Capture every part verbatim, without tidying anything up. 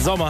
Sommer.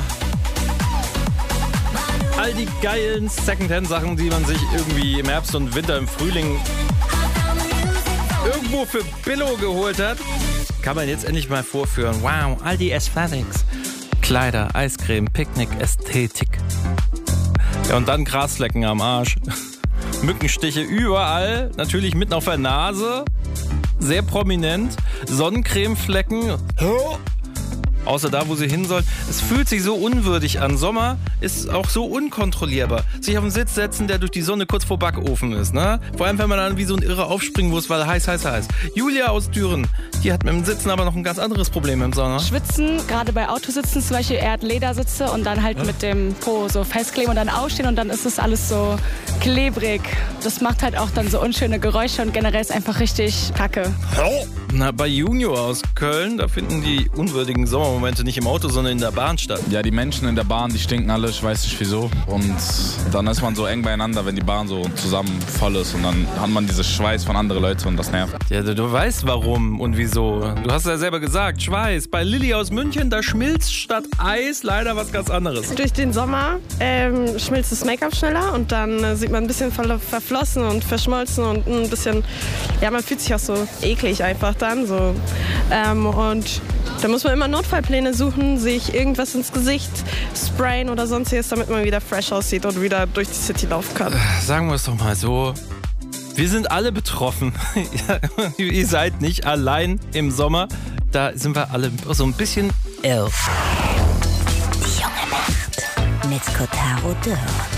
All die geilen Secondhand-Sachen, die man sich irgendwie im Herbst und Winter, im Frühling irgendwo für Billo geholt hat, kann man jetzt endlich mal vorführen. Wow, all die Aesthetics. Kleider, Eiscreme, Picknick, Ästhetik. Ja, und dann Grasflecken am Arsch. Mückenstiche überall, natürlich mitten auf der Nase. Sehr prominent. Sonnencremeflecken. Außer da, wo sie hin soll. Es fühlt sich so unwürdig an. Sommer ist auch so unkontrollierbar. Sich auf den Sitz setzen, der durch die Sonne kurz vor Backofen ist. Ne? Vor allem, wenn man dann wie so ein Irrer aufspringen muss, weil heiß, heiß, heiß. Julia aus Düren, die hat mit dem Sitzen aber noch ein ganz anderes Problem im Sommer. Schwitzen, gerade bei Autositzen zum Beispiel, eher Ledersitze und dann halt ja. mit dem Po so festkleben und dann aufstehen und dann ist es alles so klebrig. Das macht halt auch dann so unschöne Geräusche und generell ist einfach richtig kacke. Na, bei Junior aus Köln, da finden die unwürdigen Sommermomente nicht im Auto, sondern in der Bahn statt. Ja, die Menschen in der Bahn, die stinken alle, ich weiß nicht wieso. Und dann ist man so eng beieinander, wenn die Bahn so zusammen voll ist und dann hat man dieses Schweiß von anderen Leuten und das nervt. Ja, du, du weißt warum und wieso. Du hast ja selber gesagt, Schweiß. Bei Lilly aus München, da schmilzt statt Eis leider was ganz anderes. Durch den Sommer ähm, schmilzt das Make-up schneller und dann äh, sieht man ein bisschen ver- verflossen und verschmolzen und ein bisschen, ja, man fühlt sich auch so eklig einfach dann so. Ähm, und da muss man immer Notfallpläne suchen, sich irgendwas ins Gesicht sprayen oder sonstiges, damit man wieder fresh aussieht und wieder durch die City laufen kann. Sagen wir es doch mal so. Wir sind alle betroffen. Ihr seid nicht allein im Sommer. Da sind wir alle so ein bisschen elf. Die junge Nacht mit Kotaro Dürr.